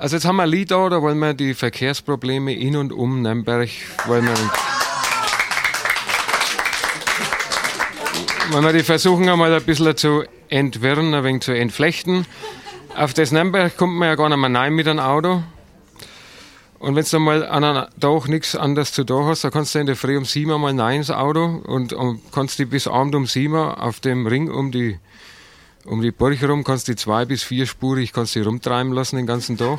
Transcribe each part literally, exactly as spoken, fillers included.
Also jetzt haben wir ein Lied da, da wollen wir die Verkehrsprobleme in und um Nürnberg, wollen wir, wollen wir die versuchen einmal ein bisschen zu entwirren, ein wenig zu entflechten. Auf das Nürnberg kommt man ja gar nicht mehr rein mit einem Auto. Und wenn du mal an einem Tag nichts anderes zu tun hast, dann kannst du in der Früh um sieben mal rein ins Auto und, und kannst dich bis abend um sieben auf dem Ring um die Um die Burg herum kannst du die zwei- bis vierspurig kannst du rumtreiben lassen den ganzen Tag.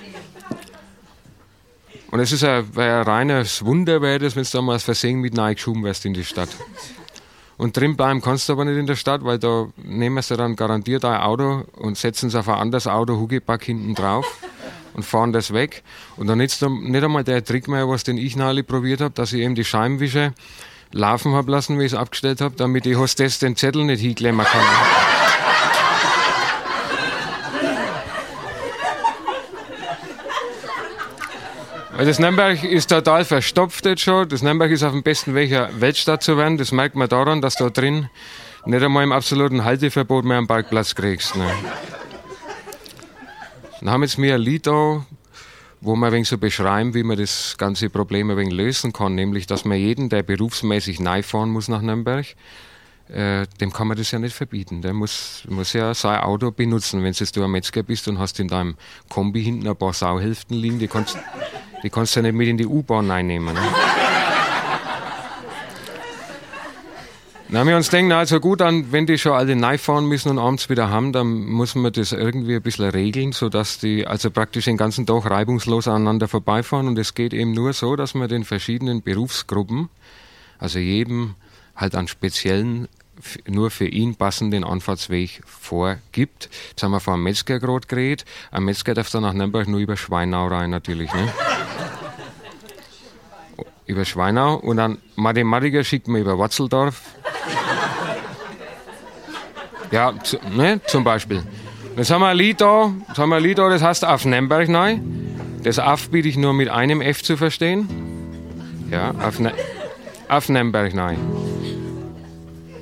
Und es ist ein, ein reines Wunder, wäre das, wenn du da mal aus Versehen mit reingeschoben wirst in die Stadt. Und drin bleiben kannst du aber nicht in der Stadt, weil da nehmen sie dann garantiert ein Auto und setzen es auf ein anderes Auto, Huckepack hinten drauf und fahren das weg. Und dann nützt nicht einmal der Trick mehr, was den ich neulich probiert habe, dass ich eben die Scheibenwischer laufen habe lassen, wie ich es abgestellt habe, damit die Hostess den Zettel nicht hinklemmen kann. Weil das Nürnberg ist total verstopft jetzt schon. Das Nürnberg ist auf dem besten Weg, eine Weltstadt zu werden. Das merkt man daran, dass da drin nicht einmal im absoluten Halteverbot mehr einen Parkplatz kriegst. Ne. Dann haben jetzt wir ein Lied da, wo wir ein wenig so beschreiben, wie man das ganze Problem ein wenig lösen kann. Nämlich, dass man jeden, der berufsmäßig reinfahren muss nach Nürnberg, äh, dem kann man das ja nicht verbieten. Der muss, muss ja sein Auto benutzen. Wenn jetzt du ein Metzger bist und hast in deinem Kombi hinten ein paar Sauhälften liegen, die kannst Die kannst du ja nicht mit in die U-Bahn einnehmen. Ne? Dann haben wir uns denken, also gut, dann, wenn die schon alle reinfahren müssen und abends wieder haben, dann muss man das irgendwie ein bisschen regeln, sodass die also praktisch den ganzen Tag reibungslos aneinander vorbeifahren. Und es geht eben nur so, dass man den verschiedenen Berufsgruppen, also jedem halt einen speziellen, nur für ihn passenden Anfahrtsweg vorgibt. Jetzt haben wir vor einem Metzger gerade geredet. Ein Metzger darf dann nach Nürnberg nur über Schweinau rein, natürlich. Ne? Über Schweinau. Und dann Mathematiker schickt man über Watzeldorf. Ja, zu, ne, zum Beispiel. Jetzt haben wir ein Lied da, jetzt haben wir ein Lied da, das heißt auf Nürnberg neu. Das auf biete ich nur mit einem F zu verstehen. Ja, auf, ne, auf Nürnberg neu.